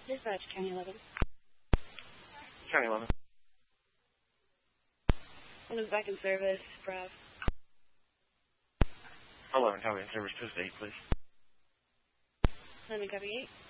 Dispatch, County 11. County 11. One is back in service, Brav. 11, copy in service, 2-8, please. 11, copy 8.